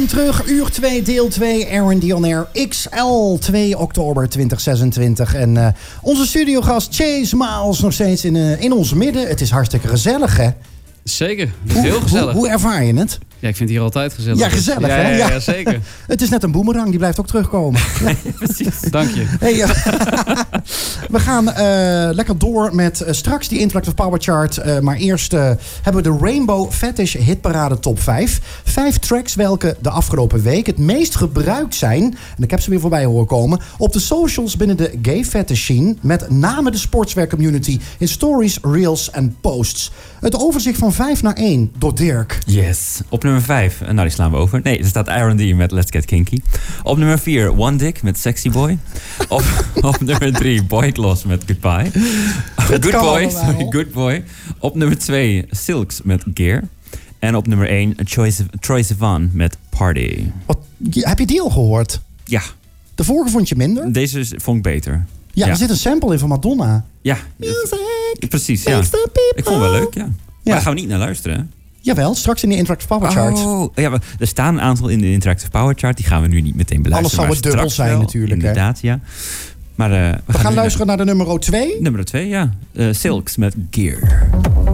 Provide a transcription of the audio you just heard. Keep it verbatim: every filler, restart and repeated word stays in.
Terug, uur twee, deel twee, Aaron Dion Air X L, twee oktober tweeduizend zesentwintig. En uh, onze studiogast Chase Miles nog steeds in, uh, in ons midden. Het is hartstikke gezellig, hè? Zeker, Hoe, heel gezellig. Hoe, hoe ervaar je het? Ja, ik vind het hier altijd gezellig. Ja, gezellig, ja, hè? Ja, Ja. ja, zeker. Het is net een boemerang, die blijft ook terugkomen. Precies. Dank je. Hey, uh, we gaan uh, lekker door met uh, straks die Interactive Power Chart. Uh, maar eerst uh, hebben we de Rainbow Fetish Hitparade Top vijf. Vijf tracks welke de afgelopen week het meest gebruikt zijn. En ik heb ze weer voorbij horen komen. Op de socials binnen de gay fetish scene. Met name de sportswear community. In stories, reels en posts. Het overzicht van vijf naar één door Dirk. Yes. Op nummer vijf, nou die slaan we over. Nee, er staat R and D met Let's Get Kinky. Op nummer vier, One Dick met Sexy Boy. Op, op nummer drie, Boy Gloss met Goodbye. Good Boy, sorry, Good Boy. Op nummer twee, Silks met Gear. En op nummer één, Troye Sivan met Party. Wat, heb je die al gehoord? Ja. De vorige vond je minder? Deze vond ik beter. Ja, ja. Er zit een sample in van Madonna. Ja. Music. Precies, ja. Ik vond het wel leuk, ja. Maar Ja. daar gaan we niet naar luisteren, hè? Jawel, straks in de Interactive Power Chart. Oh, ja, maar er staan een aantal in de Interactive Power Chart. Die gaan we nu niet meteen beluisteren. Alles zal maar het dubbel straks zijn wel, natuurlijk, hè? Inderdaad, ja. Maar, uh, we, We gaan, gaan luisteren naar de nummer twee. Nummer twee, ja. Uh, Silks met Gear.